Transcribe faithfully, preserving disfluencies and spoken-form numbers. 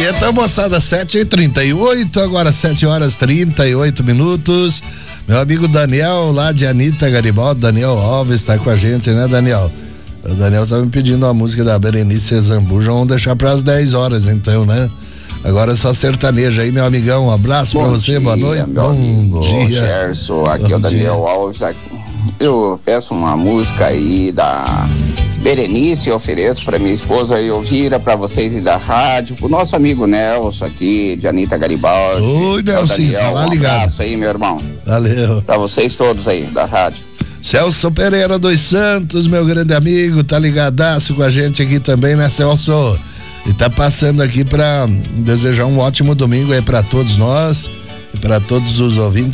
Então, moçada, sete e trinta e oito, agora sete horas trinta e oito minutos. Meu amigo Daniel, lá de Anitta Garibaldi, Daniel Alves, tá com a gente, né, Daniel? O Daniel tá me pedindo a música da Berenice Zambuja, vamos deixar para as dez horas, então, né? Agora é só sertaneja aí, meu amigão. Um abraço pra você, dia, boa noite. Meu Bom amigo dia. Gerson, aqui Bom é o Daniel dia. Alves. Eu peço uma música aí da Berenice, eu ofereço pra minha esposa Elvira, pra vocês e da rádio, pro nosso amigo Nelson aqui, de Anitta Garibaldi. Oi, Nelson, Daniel, tá lá um ligado. abraço aí, meu irmão. Valeu. Pra vocês todos aí, da rádio. Celso Pereira dos Santos, meu grande amigo, tá ligadaço com a gente aqui também, né, Celso? E tá passando aqui pra desejar um ótimo domingo aí pra todos nós e pra todos os ouvintes.